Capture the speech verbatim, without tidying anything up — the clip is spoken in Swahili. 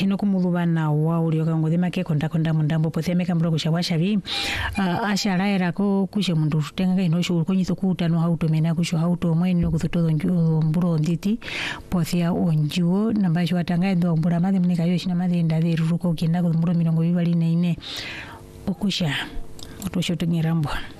hino kumulubana wa ulioka ngudhima ke konda konda mundambo potheme kambro kushawasha bi uh, asharaera ko kushe mundu tenga ino shu konyito kutano hauto mena kusho hauto mweni kutoto njuo mburo nditi pothia onjuo nambacho atanga ndo mbura madhi mnika yoshi na madhi ndadhi ruko kinda ko mburo milongo bibali ne ine okusha otosho tengerambwa